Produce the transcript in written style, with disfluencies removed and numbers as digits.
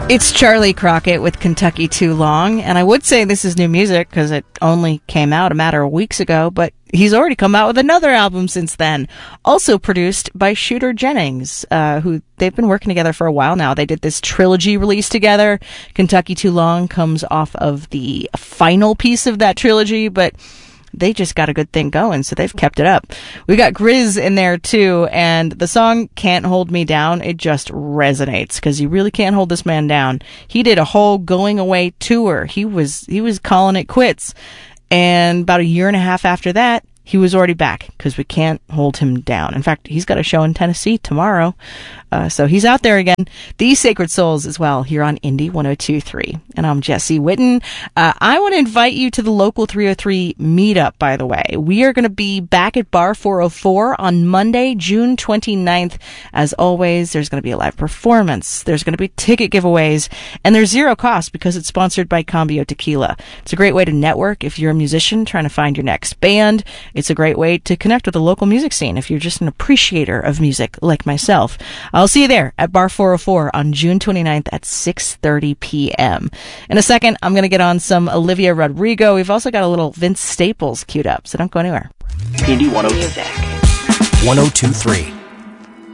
It's Charlie Crockett with Kentucky Too Long, and I would say this is new music because it only came out a matter of weeks ago, but he's already come out with another album since then, also produced by Shooter Jennings, who they've been working together for a while now. They did this trilogy release together. Kentucky Too Long comes off of the final piece of that trilogy, but they just got a good thing going, so they've kept it up. We got Grizz in there too, and the song Can't Hold Me Down, it just resonates, because you really can't hold this man down. He did a whole going away tour. He was calling it quits, and about a year and a half after that, he was already back, because we can't hold him down. In fact, he's got a show in Tennessee tomorrow, so he's out there again. These Sacred Souls as well, here on Indie 102.3. And I'm Jesse Witten. I want to invite you to the Local 303 meetup, by the way. We are going to be back at Bar 404 on Monday, June 29th. As always, there's going to be a live performance. There's going to be ticket giveaways, and there's zero cost because it's sponsored by Cambio Tequila. It's a great way to network if you're a musician trying to find your next band. It's a great way to connect with the local music scene if you're just an appreciator of music like myself. I'll see you there at Bar 404 on June 29th at 6:30 p.m. In a second, I'm going to get on some Olivia Rodrigo. We've also got a little Vince Staples queued up, so don't go anywhere. Indie 102.3.